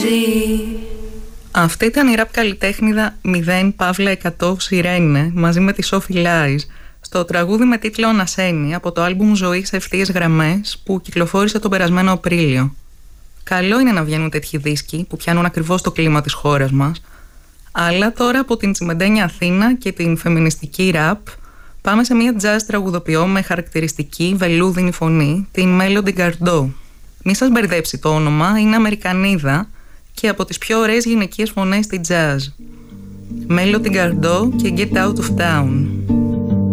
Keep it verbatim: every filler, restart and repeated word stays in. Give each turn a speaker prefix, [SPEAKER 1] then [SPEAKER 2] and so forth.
[SPEAKER 1] Αυτή ήταν η ραπ καλλιτέχνηδα μηδέν Παύλα εκατό Σιρένε μαζί με τη Σόφι Λάις στο τραγούδι με τίτλο «Ανασένη» από το άλμπουμ «Ζωή σε ευθείες γραμμές» που κυκλοφόρησε τον περασμένο Απρίλιο. Καλό είναι να βγαίνουν τέτοιοι δίσκοι που πιάνουν ακριβώς το κλίμα της χώρας μας, αλλά τώρα από την τσιμεντένια Αθήνα και την φεμινιστική ραπ πάμε σε μια jazz τραγουδοποιό με χαρακτηριστική βελούδινη φωνή, την Melody Gardot. Μη σας μπερδέψει το όνομα, είναι Αμερικανίδα και από τις πιο ωραίες γυναικείες φωνές στη jazz. Melody Gardot και Get Out of Town.